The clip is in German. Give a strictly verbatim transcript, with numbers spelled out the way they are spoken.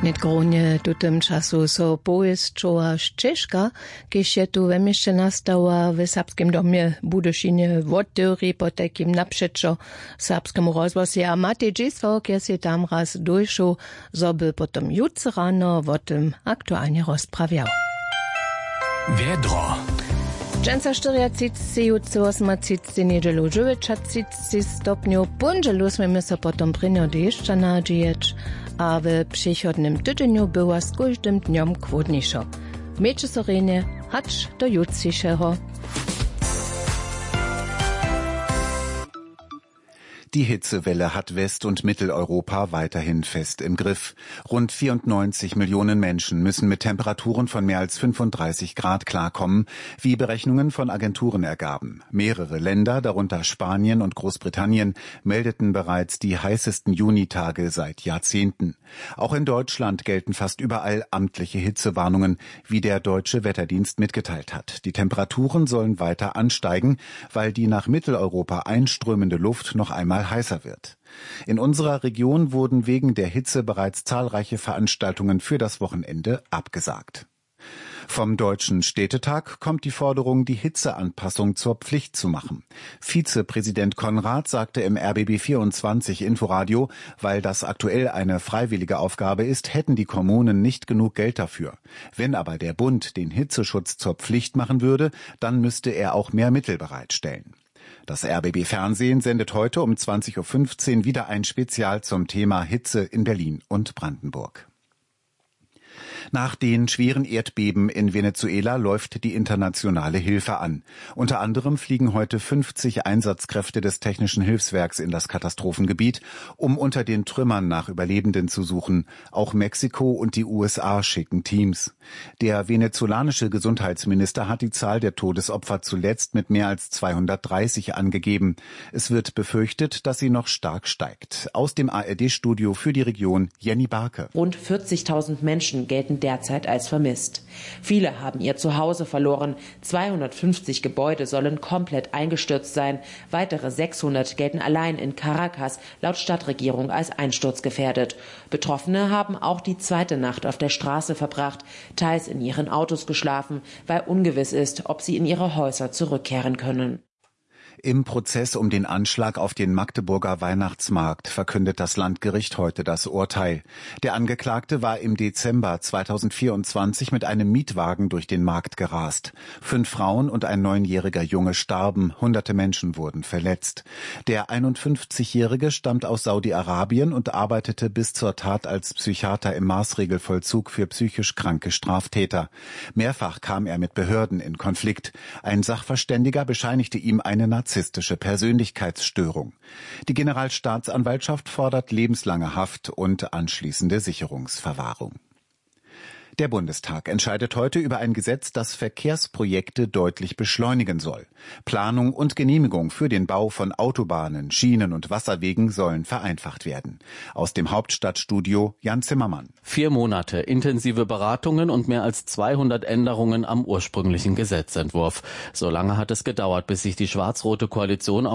Mit gronie tutem czasu so pojeźdźowa ścieżka, kiež je tu wemieszcze nastała w serbskim domie Budyszynie w Otyri po takim naprzeczo serbskiemu rozwozie, a Matej Dżiswo, kiež je tam raz dojszł, zoby potom jutro rano o tym aktualnie rozprawiał. Wiedro. Dżęca czterdzieści, jutro osiemdziesiąt, niedzielu dziewięćdziesiąt stopniów, pundzielu sme se potom pryno deszcza nadzieć, a w przychodnym tydzieniu była z każdym dniem chłodniejsza. Miejcie sorenie, hacz do jutrzejszego. Die Hitzewelle hat West- und Mitteleuropa weiterhin fest im Griff. Rund vierundneunzig Millionen Menschen müssen mit Temperaturen von mehr als fünfunddreißig Grad klarkommen, wie Berechnungen von Agenturen ergaben. Mehrere Länder, darunter Spanien und Großbritannien, meldeten bereits die heißesten Junitage seit Jahrzehnten. Auch in Deutschland gelten fast überall amtliche Hitzewarnungen, wie der Deutsche Wetterdienst mitgeteilt hat. Die Temperaturen sollen weiter ansteigen, weil die nach Mitteleuropa einströmende Luft noch einmal heißer wird. In unserer Region wurden wegen der Hitze bereits zahlreiche Veranstaltungen für das Wochenende abgesagt. Vom Deutschen Städtetag kommt die Forderung, die Hitzeanpassung zur Pflicht zu machen. Vizepräsident Konrad sagte im R B B vierundzwanzig Inforadio, weil das aktuell eine freiwillige Aufgabe ist, hätten die Kommunen nicht genug Geld dafür. Wenn aber der Bund den Hitzeschutz zur Pflicht machen würde, dann müsste er auch mehr Mittel bereitstellen. Das R B B Fernsehen sendet heute um zwanzig Uhr fünfzehn wieder ein Spezial zum Thema Hitze in Berlin und Brandenburg. Nach den schweren Erdbeben in Venezuela läuft die internationale Hilfe an. Unter anderem fliegen heute fünfzig Einsatzkräfte des Technischen Hilfswerks in das Katastrophengebiet, um unter den Trümmern nach Überlebenden zu suchen. Auch Mexiko und die U S A schicken Teams. Der venezolanische Gesundheitsminister hat die Zahl der Todesopfer zuletzt mit mehr als zweihundertdreißig angegeben. Es wird befürchtet, dass sie noch stark steigt. Aus dem A R D-Studio für die Region Jenny Barke. Rund vierzigtausend Menschen gelten derzeit als vermisst. Viele haben ihr Zuhause verloren. zweihundertfünfzig Gebäude sollen komplett eingestürzt sein. Weitere sechshundert gelten allein in Caracas laut Stadtregierung als einsturzgefährdet. Betroffene haben auch die zweite Nacht auf der Straße verbracht, teils in ihren Autos geschlafen, weil ungewiss ist, ob sie in ihre Häuser zurückkehren können. Im Prozess um den Anschlag auf den Magdeburger Weihnachtsmarkt verkündet das Landgericht heute das Urteil. Der Angeklagte war im Dezember zweitausendvierundzwanzig mit einem Mietwagen durch den Markt gerast. Fünf Frauen und ein neunjähriger Junge starben, hunderte Menschen wurden verletzt. Der einundfünfzigjährige stammt aus Saudi-Arabien und arbeitete bis zur Tat als Psychiater im Maßregelvollzug für psychisch kranke Straftäter. Mehrfach kam er mit Behörden in Konflikt. Ein Sachverständiger bescheinigte ihm eine narzisstische Persönlichkeitsstörung. Die Generalstaatsanwaltschaft fordert lebenslange Haft und anschließende Sicherungsverwahrung. Der Bundestag entscheidet heute über ein Gesetz, das Verkehrsprojekte deutlich beschleunigen soll. Planung und Genehmigung für den Bau von Autobahnen, Schienen und Wasserwegen sollen vereinfacht werden. Aus dem Hauptstadtstudio Jan Zimmermann. Vier Monate intensive Beratungen und mehr als zweihundert Änderungen am ursprünglichen Gesetzentwurf. So lange hat es gedauert, bis sich die schwarz-rote Koalition auf